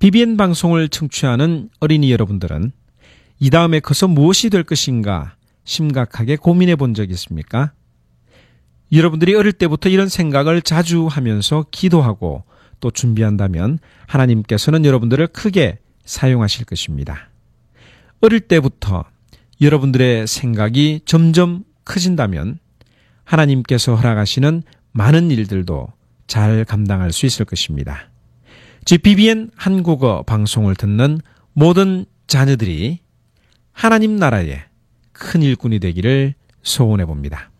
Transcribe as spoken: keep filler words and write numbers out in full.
비비엔 방송을 청취하는 어린이 여러분들은 이 다음에 커서 무엇이 될 것인가 심각하게 고민해 본 적 있습니까? 여러분들이 어릴 때부터 이런 생각을 자주 하면서 기도하고 또 준비한다면 하나님께서는 여러분들을 크게 사용하실 것입니다. 어릴 때부터 여러분들의 생각이 점점 커진다면 하나님께서 허락하시는 많은 일들도 잘 감당할 수 있을 것입니다. 즉 비비엔 한국어 방송을 듣는 모든 자녀들이 하나님 나라의 큰 일꾼이 되기를 소원해 봅니다.